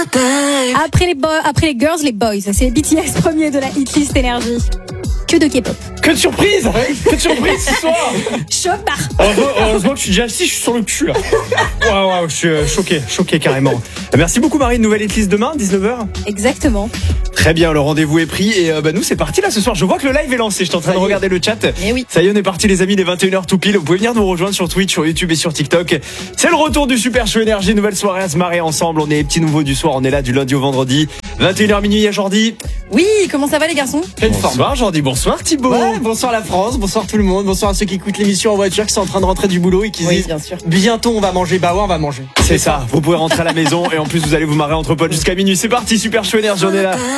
Après les girls, les boys. C'est BTS premier de la hitlist énergie. Que de K-pop. Que de surprise. Que de surprise ce soir. Choc bar. Heureusement que je suis déjà assis, je suis sur le cul là. Waouh, je suis choqué carrément. Merci beaucoup Marie, nouvelle hitlist demain, 19h. Exactement. Très bien, le rendez-vous est pris et nous c'est parti là ce soir. Je vois que le live est lancé, je suis en train de regarder le chat. Eh oui. Ça y est, on est parti les amis, les 21h tout pile. Vous pouvez venir nous rejoindre sur Twitch, sur YouTube et sur TikTok. C'est le retour du Super Show Énergie, nouvelle soirée à se marrer ensemble. On est les petits nouveaux du soir, on est là du lundi au vendredi. 21h minuit, il y a Jordi. Oui, comment ça va les garçons? Bonsoir Jordi, bonsoir Thibaut. Ouais, bonsoir la France, bonsoir tout le monde, bonsoir à ceux qui écoutent l'émission en voiture, qui sont en train de rentrer du boulot et qui disent bien sûr. bientôt on va manger. Bah ouais, on va manger. C'est ça, vous pouvez rentrer à la maison et en plus vous allez vous marrer entre potes jusqu'à minuit. C'est parti, Super Show Énergie, on est là.